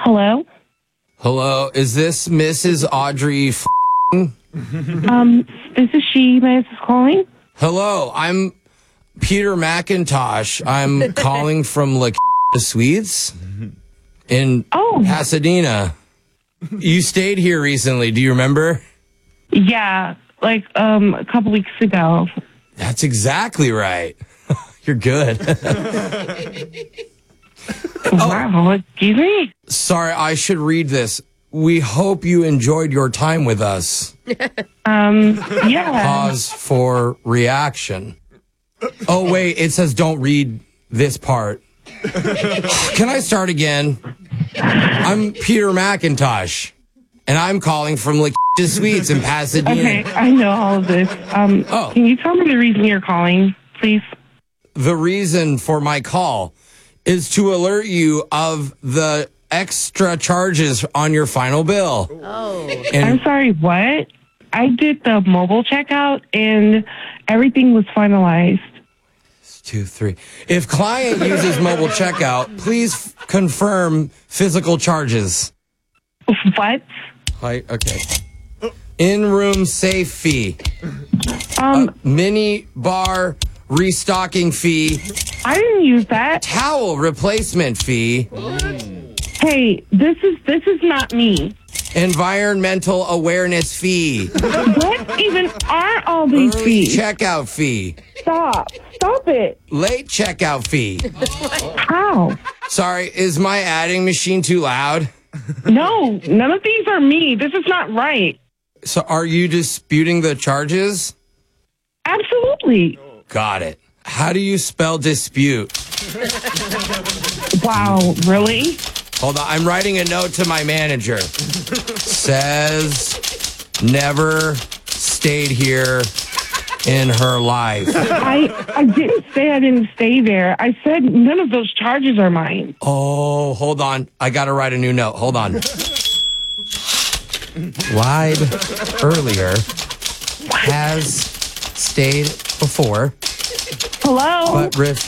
Hello? Hello, is this Mrs. Audrey? This is she. May I ask who's calling? Hello, I'm Peter McIntosh. I'm calling from La Suites in Pasadena. You stayed here recently. Do you remember? Yeah, like a couple weeks ago. That's exactly right. You're good. Wow, excuse me? Sorry, I should read this. We hope you enjoyed your time with us. Yeah. Pause for reaction. Oh, wait, it says don't read this part. Can I start again? I'm Peter McIntosh, and I'm calling from La Suites in Pasadena. Okay, I know all of this. Can you tell me the reason you're calling, please? The reason for my call is to alert you of the extra charges on your final bill. And I'm sorry, what? I did the mobile checkout and everything was finalized. 2, 3. If client uses mobile checkout, please confirm physical charges. What? Okay. In-room safe fee. Mini bar restocking fee. I didn't use that. Towel replacement fee. Hey, this is not me. Environmental awareness fee. What even are all these Early fees? checkout fee. Stop it. Late checkout fee. How? Sorry, is my adding machine too loud? No, none of these are me. This is not right. So are you disputing the charges? Absolutely. Got it. How do you spell dispute? Wow, really? Hold on, I'm writing a note to my manager. Says never stayed here in her life. I didn't say I didn't stay there. I said none of those charges are mine. Oh, hold on. I got to write a new note. Hold on. Lied earlier. Has stayed before. Hello? But